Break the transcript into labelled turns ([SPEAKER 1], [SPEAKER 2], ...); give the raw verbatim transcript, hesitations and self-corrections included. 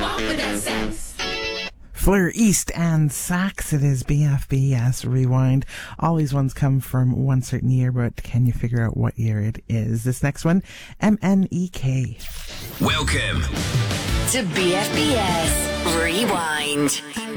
[SPEAKER 1] Fleur East and Sax. It is B F B S Rewind. All these ones come from one certain year, but can you figure out what year it is? This next one, M N E K.
[SPEAKER 2] Welcome
[SPEAKER 3] to B F B S Rewind.